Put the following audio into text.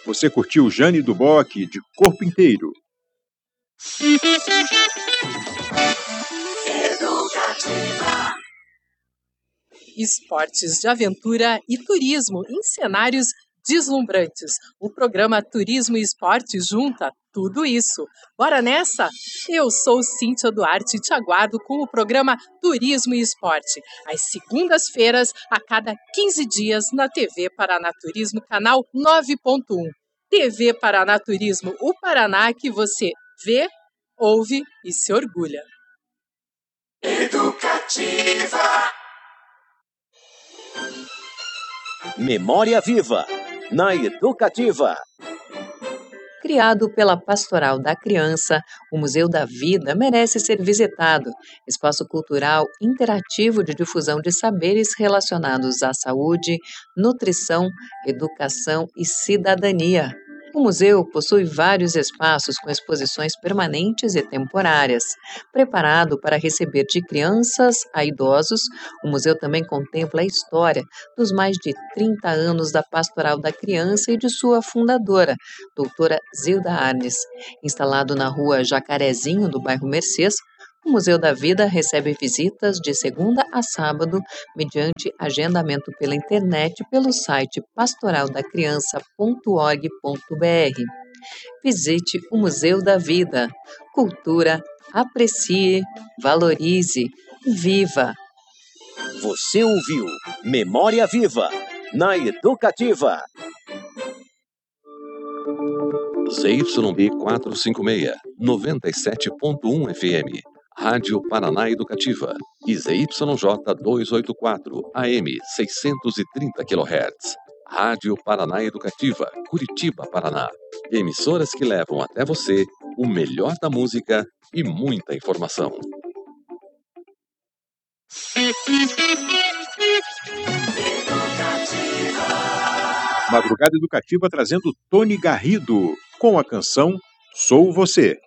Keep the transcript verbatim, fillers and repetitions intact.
Você curtiu Jane do Bock de Corpo Inteiro. Esportes de aventura e turismo em cenários deslumbrantes. O programa Turismo e Esporte junta tudo isso. Bora nessa? Eu sou Cíntia Duarte e te aguardo com o programa Turismo e Esporte, às segundas-feiras, a cada quinze dias, na T V Paraná Turismo, canal nove ponto um. T V Paraná Turismo, o Paraná que você vê, ouve e se orgulha. Educativa. Memória Viva, na Educativa. Criado pela Pastoral da Criança, o Museu da Vida merece ser visitado. Espaço cultural interativo de difusão de saberes relacionados à saúde, nutrição, educação e cidadania. O museu possui vários espaços com exposições permanentes e temporárias. Preparado para receber de crianças a idosos, o museu também contempla a história dos mais de trinta anos da Pastoral da Criança e de sua fundadora, doutora Zilda Arnes. Instalado na rua Jacarezinho, do bairro Mercês, o Museu da Vida recebe visitas de segunda a sábado, mediante agendamento pela internet pelo site pastoral da criança ponto org ponto br. Visite o Museu da Vida. Cultura, aprecie, valorize, viva! Você ouviu Memória Viva, na Educativa. Z Y B quatrocentos e cinquenta e seis, noventa e sete ponto um F M. Rádio Paraná Educativa. E Z Y J duzentos e oitenta e quatro, A M, seiscentos e trinta quilohertz. Rádio Paraná Educativa, Curitiba, Paraná. Emissoras que levam até você o melhor da música e muita informação. Madrugada Educativa trazendo Tony Garrido com a canção Sou Você.